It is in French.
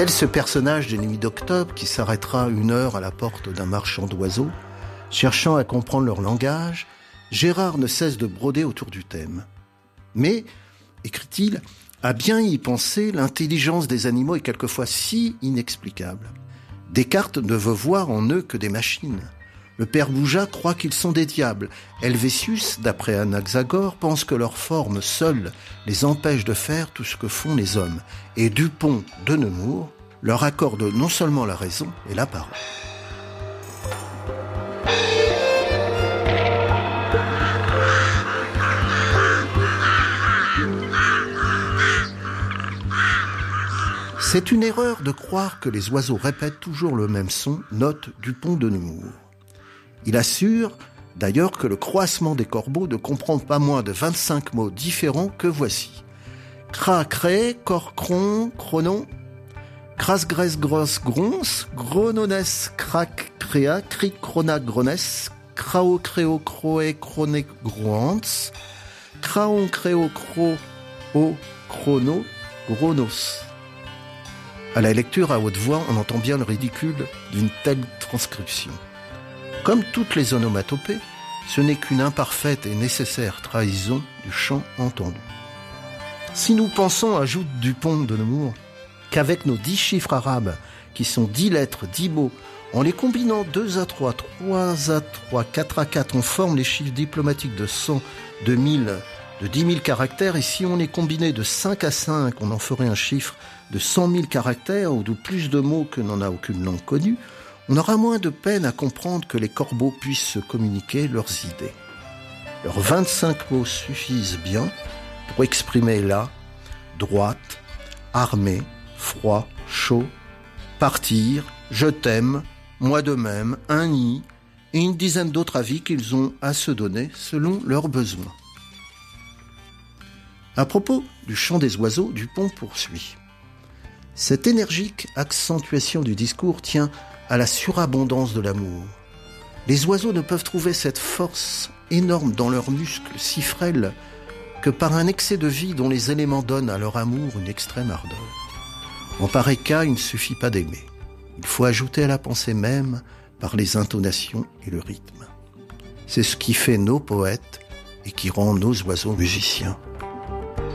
Tel ce personnage des Nuits d'Octobre qui s'arrêtera 1 heure à la porte d'un marchand d'oiseaux, cherchant à comprendre leur langage, Gérard ne cesse de broder autour du thème. Mais, écrit-il, à bien y penser, l'intelligence des animaux est quelquefois si inexplicable. Descartes ne veut voir en eux que des machines. Le père Bouja croit qu'ils sont des diables. Helvétius, d'après Anaxagore, pense que leur forme seule les empêche de faire tout ce que font les hommes. Et Dupont de Nemours leur accorde non seulement la raison, et la parole. C'est une erreur de croire que les oiseaux répètent toujours le même son, note Dupont de Nemours. Il assure d'ailleurs que le croassement des corbeaux ne comprend pas moins de 25 mots différents que voici. Cra, cré, cor, cron, chronon, cras, grès, gros, grons, gronones, crac, créa, cric, crona, grones, crao, créo, croé, chroné, groans, craon, créo, cro, o, chrono, gronos. À la lecture à haute voix, on entend bien le ridicule d'une telle transcription. Comme toutes les onomatopées, ce n'est qu'une imparfaite et nécessaire trahison du chant entendu. Si nous pensons, ajoute Dupont de Nemours, qu'avec nos 10 chiffres arabes, qui sont 10 lettres, 10 mots, en les combinant 2 à 3, 3 à 3, 4 à 4, on forme les chiffres diplomatiques de 100, de 1000, de 10 000 caractères, et si on les combinait de 5 à 5, on en ferait un chiffre de 100 000 caractères, ou de plus de mots que n'en a aucune langue connue, on aura moins de peine à comprendre que les corbeaux puissent se communiquer leurs idées. Leurs 25 mots suffisent bien pour exprimer la, droite, armée, froid, chaud, partir, je t'aime, moi de même, un nid, et une dizaine d'autres avis qu'ils ont à se donner selon leurs besoins. À propos du chant des oiseaux, Dupont poursuit. Cette énergique accentuation du discours tient à la surabondance de l'amour. Les oiseaux ne peuvent trouver cette force énorme dans leurs muscles si frêles que par un excès de vie dont les éléments donnent à leur amour une extrême ardeur. En pareil cas, il ne suffit pas d'aimer. Il faut ajouter à la pensée même par les intonations et le rythme. C'est ce qui fait nos poètes et qui rend nos oiseaux musiciens.